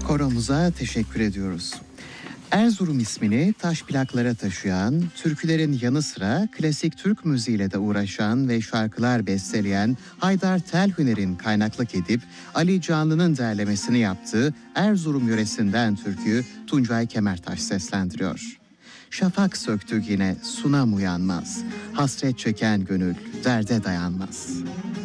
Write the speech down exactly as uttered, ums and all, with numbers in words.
Koromuza teşekkür ediyoruz. Erzurum ismini taş plaklara taşıyan, türkülerin yanı sıra klasik Türk müziğiyle de uğraşan ve şarkılar besteleyen Haydar Telhüner'in kaynaklık edip Ali Canlı'nın derlemesini yaptığı Erzurum yöresinden türküyü Tuncay Kemertaş seslendiriyor. Şafak söktü yine sunam uyanmaz, hasret çeken gönül derde dayanmaz.